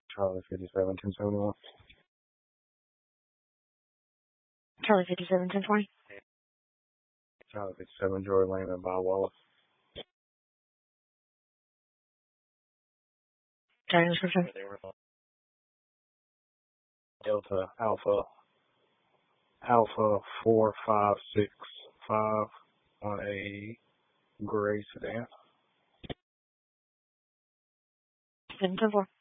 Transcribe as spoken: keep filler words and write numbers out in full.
Charlie fifty-seven, ten seventy-one. Charlie fifty-seven, ten twenty. Charlie fifty-seven, Joy Lane and Bob Wallace. Charlie description. Delta Alpha Alpha four five six five on a gray sedan. seven ten four.